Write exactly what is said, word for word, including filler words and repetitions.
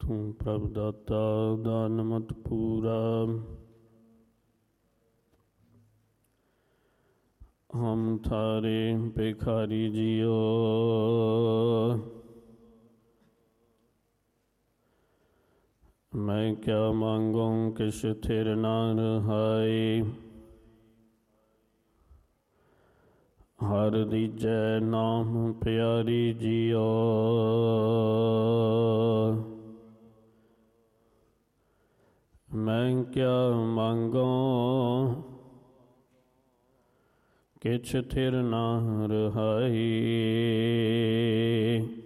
ਤੂੰ ਪ੍ਰਭ ਦਾਤਾ ਦਾਨ ਮਤ ਪੂਰਾ। ਹਮ ਥਾਰੇ ਭਿਖਾਰੀ ਜੀਓ, ਮੈਂ ਕਿਆ ਮੰਗੂੰ ਕਿਛ ਥਿਰ ਨਾ ਰਹਾਈ। ਹਰਿ ਦੀਜੈ ਨਾਮ ਪਿਆਰੀ ਜੀਓ, ਮੈਂ ਕਿਆ ਮੰਗੂੰ ਕਿਛ ਥਿਰ ਨਾ ਰਹਾਈ।